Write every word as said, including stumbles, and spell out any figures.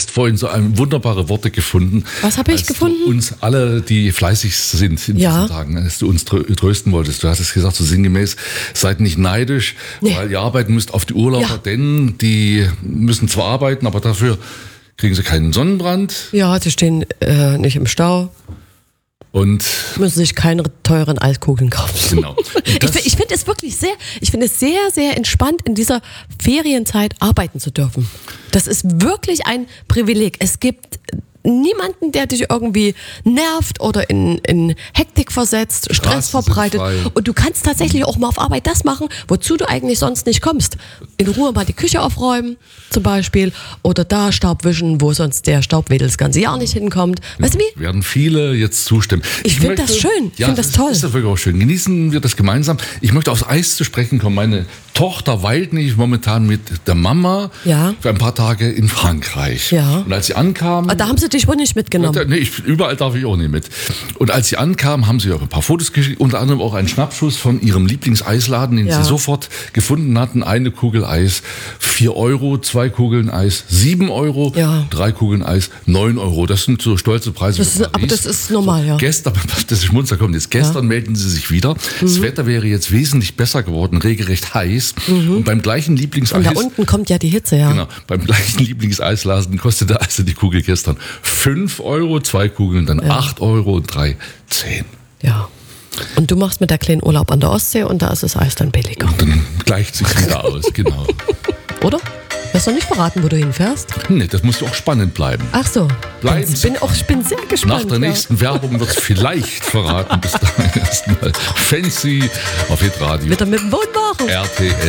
hast vorhin so ein, wunderbare Worte gefunden. Was habe ich als gefunden? Du uns alle, die fleißig sind in Ja. diesen Tagen, als du uns trö- trösten wolltest. Du hast es gesagt, so sinngemäß, seid nicht neidisch, Nee. weil ihr arbeiten müsst auf die Urlauber, Ja. denn die müssen zwar arbeiten, aber dafür kriegen sie keinen Sonnenbrand Ja, sie stehen äh, nicht im Stau, und müssen sich keine teuren Eiskugeln kaufen. genau. Und Ich, das- fi- ich finde es wirklich sehr, ich finde es sehr, sehr entspannt, in dieser Ferienzeit arbeiten zu dürfen. Das ist wirklich ein Privileg. Es gibt niemanden, der dich irgendwie nervt oder in, in Hektik versetzt, Stress Straßen sind verbreitet. frei. Und du kannst tatsächlich auch mal auf Arbeit das machen, wozu du eigentlich sonst nicht kommst. In Ruhe mal die Küche aufräumen, zum Beispiel, oder da Staub wischen, wo sonst der Staubwedel das ganze Jahr nicht hinkommt. Weißt du wie? Werden viele jetzt zustimmen. Ich find das schön. Ich ja, find das toll. Ist das wirklich auch schön. Genießen wir das gemeinsam. Ich möchte aufs Eis zu sprechen kommen. Meine Tochter weilt nämlich momentan mit der Mama Ja. für ein paar Tage in Frankreich. Ja. Und als sie ankam, Ah, da haben sie dich wohl nicht mitgenommen. nee, ich, überall darf ich auch nicht mit. Und als sie ankam, haben sie auch ein paar Fotos geschickt, unter anderem auch einen Schnappschuss von ihrem Lieblingseisladen, den Ja. sie sofort gefunden hatten. Eine Kugel Eis, vier Euro, zwei Kugeln Eis, sieben Euro, Ja. drei Kugeln Eis, neun Euro. Das sind so stolze Preise. Das für ist, aber Paris. das ist normal, ja. Gestern, das Schmunzer kommt jetzt, gestern melden sie sich wieder. Das Mhm. Wetter wäre jetzt wesentlich besser geworden, regelrecht heiß. Und beim gleichen Lieblingseis, Und da unten kommt ja die Hitze, ja. genau, beim gleichen Lieblingseisladen kostete also die Kugel gestern fünf Euro, zwei Kugeln, dann acht Euro und drei, zehn. Ja. Und du machst mit der kleinen Urlaub an der Ostsee und da ist das Eis dann billiger. Dann gleicht sich wieder aus, genau. Oder? Hast du noch nicht verraten, wo du hinfährst? Nee, das muss ja auch spannend bleiben. Ach so. Bleiben Ich bin, auch, ich bin sehr gespannt. Nach der ja. nächsten Werbung wird es vielleicht verraten. Bis dahin erstmal Fancy auf Hitradio Wieder mit dem Wohnwagen. R T L.